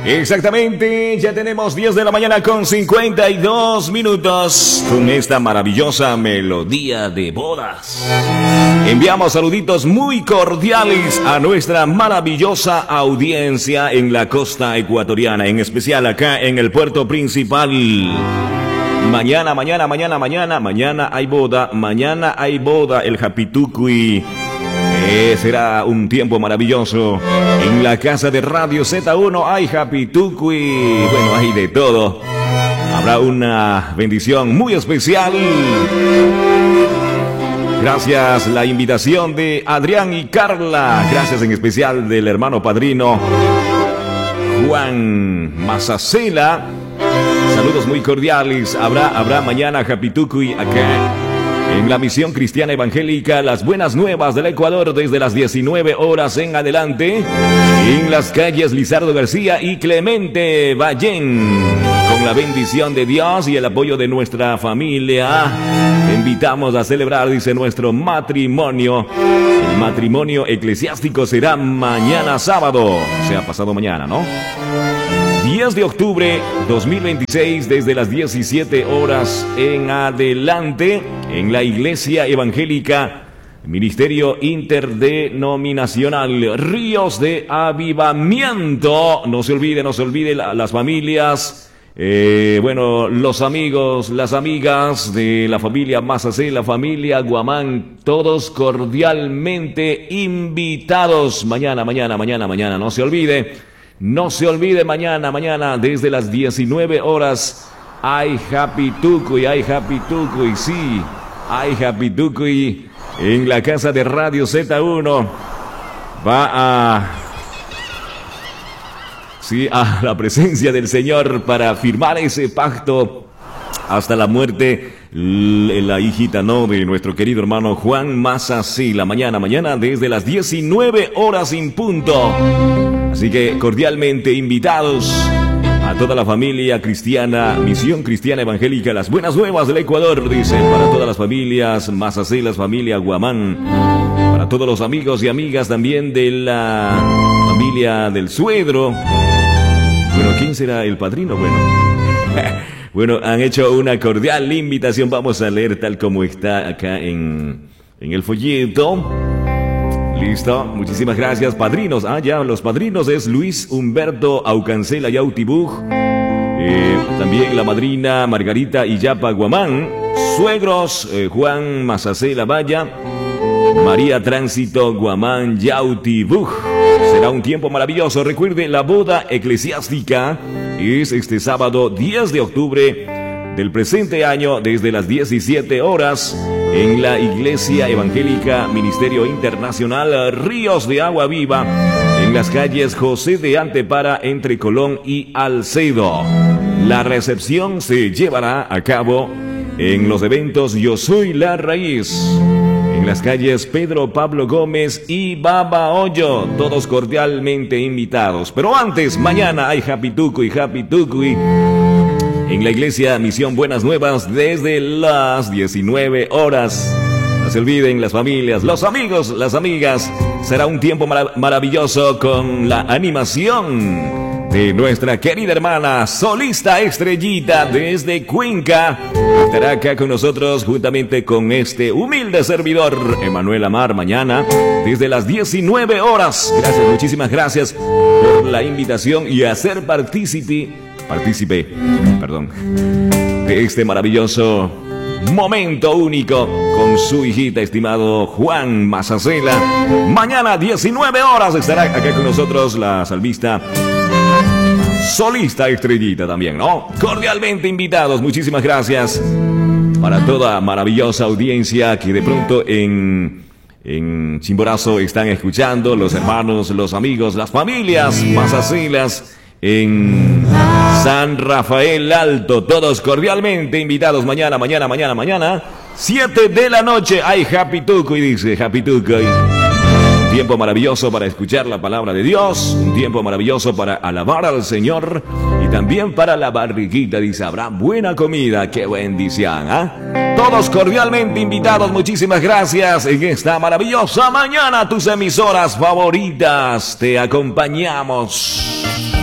Exactamente, ya tenemos 10 de la mañana con 52 minutos con esta maravillosa melodía de bodas. Enviamos saluditos muy cordiales a nuestra maravillosa audiencia en la costa ecuatoriana, en especial acá en el puerto principal. Mañana hay boda, el Japitucuy. Será un tiempo maravilloso. En la casa de Radio Z1 hay Japitucuy. Bueno, hay de todo. Habrá una bendición muy especial. Gracias la invitación de Adrián y Carla. Gracias en especial del hermano padrino Juan Mazacela. Saludos muy cordiales. Habrá mañana Japitucuy acá en la Misión Cristiana Evangélica Las Buenas Nuevas del Ecuador desde las 19 horas en adelante, en las calles Lizardo García y Clemente Ballén. Con la bendición de Dios y el apoyo de nuestra familia, te invitamos a celebrar, dice, nuestro matrimonio. El matrimonio eclesiástico será mañana sábado, o sea, pasado mañana, ¿no? 10 de octubre 2026 desde las 17 horas en adelante en la Iglesia Evangélica Ministerio Interdenominacional Ríos de Avivamiento. No se olvide las familias, los amigos, las amigas de la familia Mazacé, la familia Guamán, todos cordialmente invitados. Mañana, no se olvide, mañana, desde las 19 horas, hay Japitucuy, sí, hay Japitucuy en la casa de Radio Z1. Va a la presencia del Señor para firmar ese pacto hasta la muerte, la hijita, ¿no?, de nuestro querido hermano Juan Mazacé. La mañana, desde las 19 horas en punto. Así que cordialmente invitados a toda la familia cristiana, Misión Cristiana Evangélica Las Buenas Nuevas del Ecuador, dice, para todas las familias Mazacé, la familia Guamán, para todos los amigos y amigas también de la familia del suegro. Bueno, ¿quién será el padrino? Bueno, han hecho una cordial invitación. Vamos a leer tal como está acá en el folleto. Listo, muchísimas gracias. Padrinos, los padrinos es Luis Humberto Aucancela Yautibuj, también la madrina Margarita Illapa Guamán, suegros Juan Mazacé La Valla, María Tránsito Guamán Yautibuj. Será un tiempo maravilloso. Recuerde, la boda eclesiástica es este sábado 10 de octubre del presente año desde las 17 horas en la Iglesia Evangélica Ministerio Internacional Ríos de Agua Viva, en las calles José de Antepara entre Colón y Alcedo. La recepción se llevará a cabo en los eventos Yo Soy la Raíz, en las calles Pedro Pablo Gómez y Babahoyo, todos cordialmente invitados. Pero antes, mañana hay Japitucuy en la Iglesia Misión Buenas Nuevas desde las 19 horas. No se olviden las familias, los amigos, las amigas. Será un tiempo maravilloso con la animación de nuestra querida hermana solista Estrellita desde Cuenca. Estará acá con nosotros juntamente con este humilde servidor, Emanuel Amar, mañana desde las 19 horas. Gracias, muchísimas gracias por la invitación y a ser partícipe de este maravilloso momento único con su hijita, estimado Juan Mazacela. Mañana 19 horas estará acá con nosotros la salmista solista Estrellita también, ¿no? Cordialmente invitados, muchísimas gracias para toda maravillosa audiencia que de pronto en Chimborazo están escuchando, los hermanos, los amigos, las familias Mazacelas en San Rafael Alto, todos cordialmente invitados. Mañana 7 de la noche hay Japitucuy, dice Japitucuy. Un tiempo maravilloso para escuchar la palabra de Dios, un tiempo maravilloso para alabar al Señor y también para la barriguita, dice, habrá buena comida. ¡Qué bendición! Todos cordialmente invitados, muchísimas gracias en esta maravillosa mañana. Tus emisoras favoritas te acompañamos.